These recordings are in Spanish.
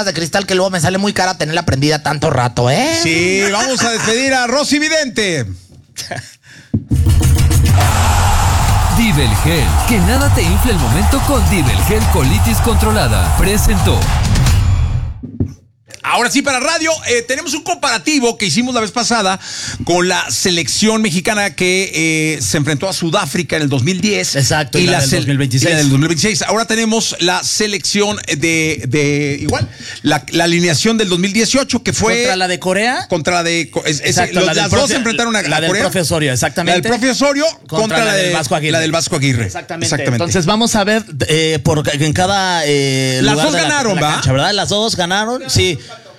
de cristal que luego me sale muy cara tenerla prendida tanto rato, ¿eh? Sí, vamos a despedir a Rosy Vidente. Divel Gel, que nada te infle el momento con Divel Gel Colitis Controlada. Presentó. Ahora sí, para radio, tenemos un comparativo que hicimos la vez pasada con la selección mexicana que se enfrentó a Sudáfrica en el 2010. Exacto, y la del 2026. Y la del 2026. Ahora tenemos la selección igual, la alineación del 2018, que fue... ¿Contra la de Corea? Contra la de... Exacto, las dos se enfrentaron a la Corea. del profe Osorio, exactamente. La del profe Osorio contra la del Vasco Aguirre. La del Vasco Aguirre. Exactamente. Entonces vamos a ver en cada las dos ganaron, la cancha, ¿verdad? Las dos ganaron, sí.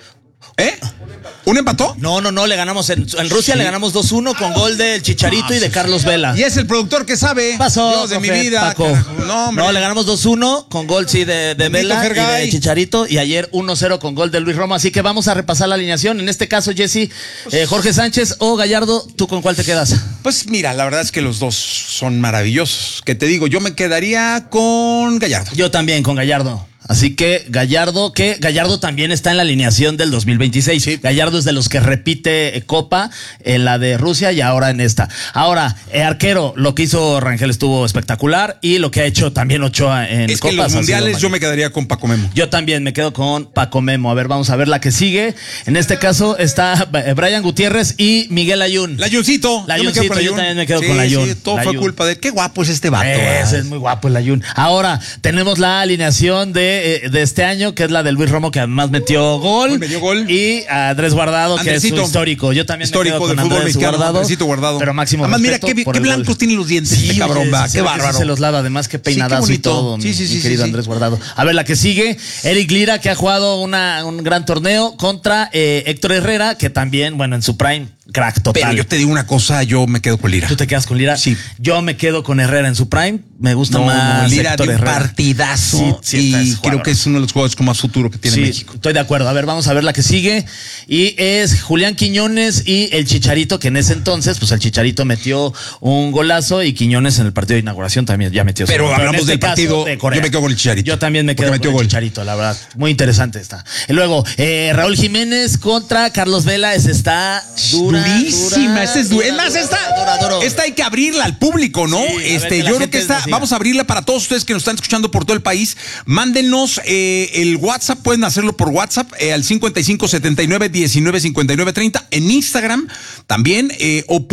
¿Eh? ¿Un empató? No, le ganamos en Rusia, sí. Le ganamos 2-1 con gol del Chicharito y de Carlos Vela. Y es el productor que sabe. Pasó, Dios de mi vida, Paco. No, le ganamos 2-1 con gol, sí, de Vela y de Chicharito, y ayer 1-0 con gol de Luis Romo. Así que vamos a repasar la alineación. En este caso, Jesse, Jorge Sánchez o Gallardo, ¿tú con cuál te quedas? Pues mira, la verdad es que los dos son maravillosos. ¿Qué te digo? Yo me quedaría con Gallardo. Yo también, con Gallardo. Así que Gallardo también está en la alineación del 2026. Sí. Gallardo es de los que repite Copa, en la de Rusia y ahora en esta. Ahora, arquero, lo que hizo Rangel estuvo espectacular y lo que ha hecho también Ochoa en Copas. Es que en los mundiales yo me quedaría con Paco Memo. Yo también me quedo con Paco Memo. A ver, vamos a ver la que sigue. En este caso está Brian Gutiérrez y Miguel Ayun. Layuncito. Yo también me quedo con Layun. Sí, todo fue culpa de él. Qué guapo es este vato. Ese es muy guapo el Ayun. Ahora, tenemos la alineación de este año, que es la de Luis Romo, que además metió gol. Y a Andrés Guardado, que es un histórico. Yo también me quedo con Andrés Guardado. Pero máximo además, mira qué blancos tienen los dientes, sí, cabrón, va. Qué bárbaro. Se los lava, además, qué peinadazo y todo, mi querido Andrés Guardado. A ver, la que sigue, Eric Lira, que ha jugado un gran torneo contra Héctor Herrera, que también, bueno, en su prime, crack total. Pero yo te digo una cosa, yo me quedo con Lira. ¿Tú te quedas con Lira? Sí. Yo me quedo con Herrera en su prime. Me gusta más Lira Héctor de un Herrera. Partidazo. Sí, y creo que es uno de los jugadores con más futuro que tiene México. Estoy de acuerdo. A ver, vamos a ver la que sigue. Y es Julián Quiñones y el Chicharito, que en ese entonces, pues el Chicharito metió un golazo y Quiñones en el partido de inauguración también ya metió. Pero hablamos del partido de Corea. Yo me quedo con el Chicharito. Yo también me quedo con el Chicharito, la verdad. Muy interesante está. Y luego, Raúl Jiménez contra Carlos Vela. Esa está durísima. Esta es esta hay que abrirla al público, ¿no? Sí, yo creo que esta vamos a abrirla para todos ustedes que nos están escuchando por todo el país. Mándenos el WhatsApp, pueden hacerlo por WhatsApp al 55 79 19 59 30, en Instagram también, o